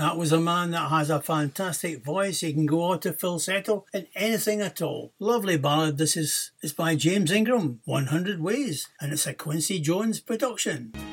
That was a man that has a fantastic voice. He can go out to falsetto in anything at all. Lovely ballad. This is by James Ingram, 100 Ways, and it's a Quincy Jones production.